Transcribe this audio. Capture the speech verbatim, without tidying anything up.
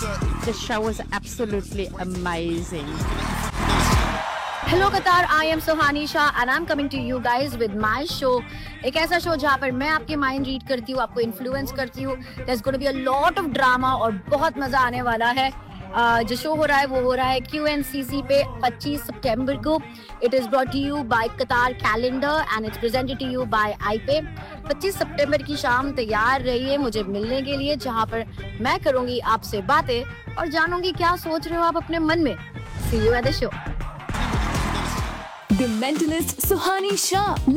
The show was absolutely amazing. Hello Qatar, I am Suhani Shah and I'm coming to you guys with my show. एक ऐसा show जहाँ पर मैं आपके mind read करती हूँ, आपको इन्फ्लुएंस करती हूँ. There's going to be a lot of drama और बहुत मजा आने वाला है. uh, जो शो हो रहा है वो हो रहा है Q N C C पे पच्चीस सितंबर को. It is brought to you by Qatar Calendar and it's presented to you by I P A. पच्चीस सितंबर की शाम तैयार रहिए मुझे मिलने के लिए, जहाँ पर मैं करूंगी आपसे बातें और जानूंगी क्या सोच रहे हो आप अपने मन में. See you at the show. The Mentalist Suhani Shah.